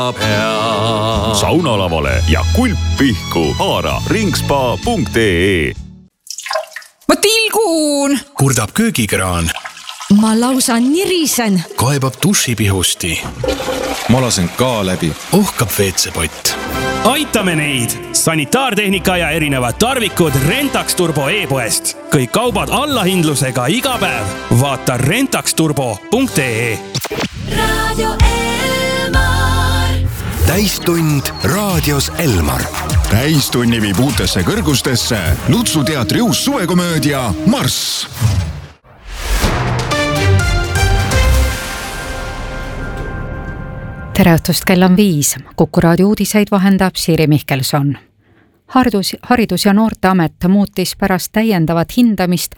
saunalavale ja kulppihku haara ringspa.ee. Ma tilgun! Kurdab köögikraan. Ma lausa nirisen. Kaebab dušipihusti. Ma lasen ka läbi. Ohkab WC-pott. Aitame neid! Sanitaartehnika ja erinevad tarvikud Rentax Turbo e-poest. Kõik kaubad allahindlusega iga päev. Vaata rentaxturbo.ee. Radio Elmar. Täistund raadios Elmar. Täistunni viib uutesse kõrgustesse Lutsu teatri uus suvekomöödia Marss. Tere õhtust, kell on 5. Kuku raadio uudiseid vahendab Siiri Mihkelson. Haridus- ja Noorteamet muutis pärast täiendavat hindamist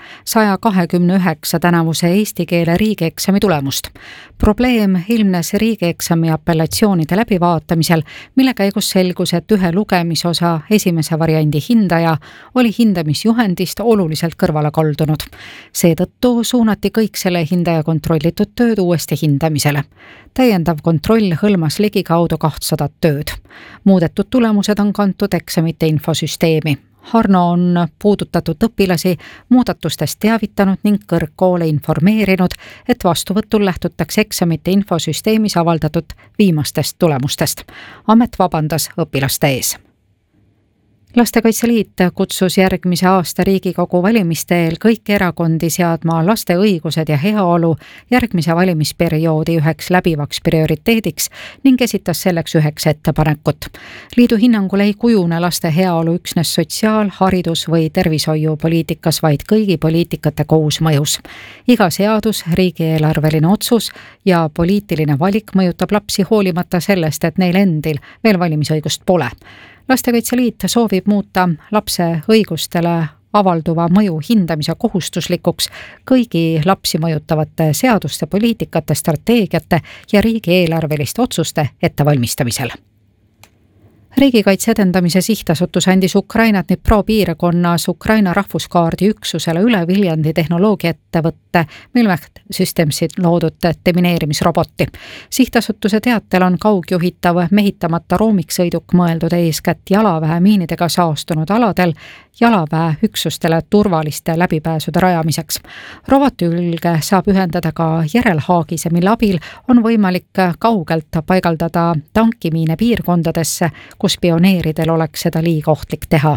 129 tänavuse eesti keele riigieksami tulemust. Probleem ilmnes riigieksami apellatsioonide läbivaatamisel, mille käigus selgus, et ühe lugemisosa esimese variandi hindaja oli hindamisjuhendist oluliselt kõrvale kaldunud. Seetõttu suunati kõik selle hindaja kontrollitud tööd uuesti hindamisele. Täiendav kontroll hõlmas ligikaudu 200 tööd. Muudetud tulemused on kantud eksamite infosüsteemi. Harno on puudutatud õpilasi muudatustest teavitanud ning kõrgkoole informeerinud, et vastuvõtul lähtutakse eksamite infosüsteemis avaldatud viimastest tulemustest. Amet vabandas õpilaste ees. Lastekaitse Liit kutsus järgmise aasta Riigikogu valimiste eel kõiki erakondi seadma laste õigused ja heaolu järgmise valimisperioodi üheks läbivaks prioriteediks ning esitas selleks 9 ettepanekut. Liidu hinnangul ei kujune laste heaolu üksnes sotsiaal-, haridus- või tervishoiupoliitikas, vaid kõigi poliitikate koosmõjus. Iga seadus, riigieelarveline otsus ja poliitiline valik mõjutab lapsi hoolimata sellest, et neil endil veel valimisõigust pole. Lastekaitse Liit soovib muuta lapse õigustele avalduva mõju hindamise kohustuslikuks kõigi lapsi mõjutavate seaduste, poliitikate, strateegiate ja riigieelarveliste otsuste ettevalmistamisel. Riigikaitse edendamise sihtasutus andis Ukraina Dnipro piirkonnas Ukraina rahvuskaardi üksusele üle Viljandi tehnoloogiaettevõtte Milmech Systemsid loodud demineerimisroboti. Sihtasutuse teatel on kaugjuhitav mehitamata roomiksõiduk mõeldud eeskätt jalaväe miinidega saastunud aladel jalaväe üksustele turvaliste läbipääsude rajamiseks. Roboti külge saab ühendada ka järelhaagise, mille abil on võimalik kaugelt paigaldada tankimiine piirkondadesse, kus pioneeridel oleks seda liiga ohtlik teha.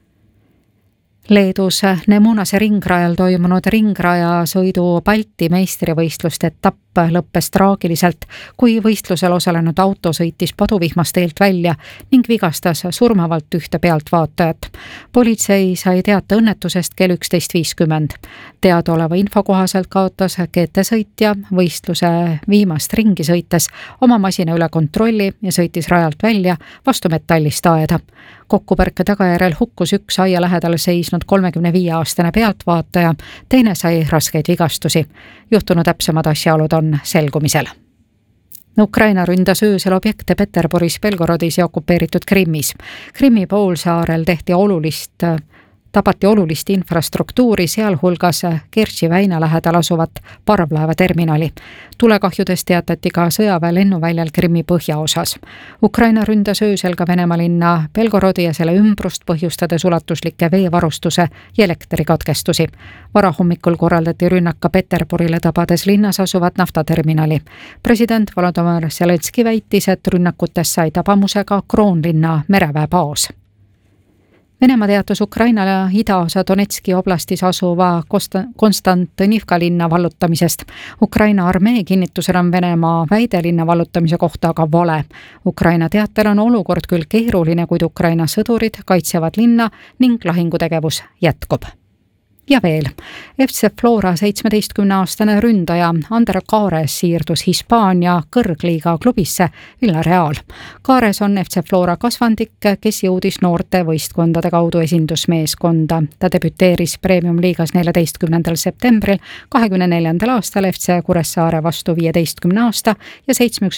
Leedus Nemunase ringrajal toimunud ringrajasõidu Balti meistrivõistluste etapp lõppes traagiliselt, kui võistlusel osalenud auto sõitis paduvihmast teelt välja ning vigastas surmavalt ühte pealtvaatajat. Politsei sai teate õnnetusest kell 11.50. Teadaoleva info kohaselt kaotas GT-sõitja võistluse viimast ringi sõites oma masina üle kontrolli ja sõitis rajalt välja vastu metallist aeda. Kokkupõrke tagajärjel hukkus üks aia lähedal seisnud 35-aastane pealtvaataja, teine sai raskeid vigastusi. Juhtunu täpsemad asjaolud on selgumisel. Ukraina ründas öösel objekte Peterburis, Belgorodis ja okupeeritud Krimmis. Krimmi poolsaarel tabati olulist infrastruktuuri, sealhulgas Kertši väina lähedal asuvat parvlaevaterminali. Tulekahjudest teatati ka sõjaväe lennuväljal Krimmi põhjaosas. Ukraina ründas öösel ka Venemaa linna Belgorodi ja selle ümbrust, põhjustades ulatuslikke veevarustuse ja elektrikatkestusi. Varahommikul korraldati rünnak ka Peterburile, tabades linnas asuvat naftaterminali. President Volodymyr Zelenski väitis, et rünnakutes sai tabamuse ka Kroonlinna mereväebaas. Venemaa teatas Ukraina idaosa Donetski oblastis asuva Konstantinivka linna vallutamisest. Ukraina armee kinnitusel on Venemaa väide linna vallutamise kohta aga vale. Ukraina teatel on olukord küll keeruline, kuid Ukraina sõdurid kaitsevad linna ning lahingutegevus jätkub. Ja veel, FC Flora 17-aastane ründaja Ander Kaares siirdus Hispaania kõrgliiga klubisse Villarreal. Kaares on FC Flora kasvandik, kes jõudis noorte võistkondade kaudu esindusmeeskonda. Ta debüteeris Premium-liigas 14. septembril 24. aastal FC Kuressaare vastu 15 aasta ja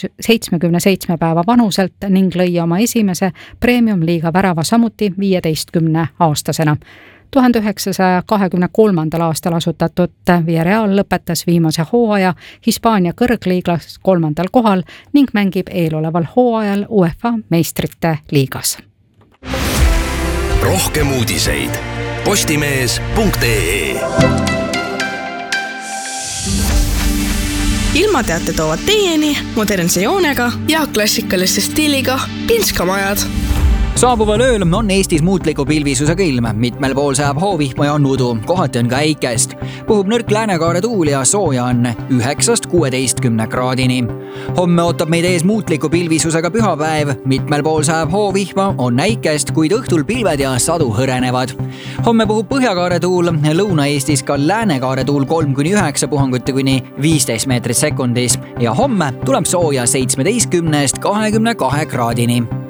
77 päeva vanuselt ning lõi oma esimese Premium-liiga värava samuti 15 aastasena. 1923. aastal asutatud Villarreal lõpetas viimase hooaja Hispaania kõrgliigas 3. kohal ning mängib eeloleval hooajal UEFA meistrite liigas. Rohkem uudiseid postimees.ee. Ilmateate toovad teieni modernse joonega ja klassikaliste stiiliga Pinskamajad. Saabuval ööl on Eestis muutliku pilvisusega ilm, mitmel pool sajab hoovihma ja on udu, kohati on ka äikest. Puhub nõrk läänekaare tuul ja sooja on 9-16 kraadini. Homme ootab meid ees muutliku pilvisusega pühapäev, mitmel pool sajab hoovihma, on äikest, kuid õhtul pilved ja sadu hõrenevad. Homme puhub põhjakaare tuul, Lõuna-Eestis ka läänekaare tuul 3-9 puhanguti kuni 15 meetrit sekundis ja homme tuleb sooja 17-22 kraadini.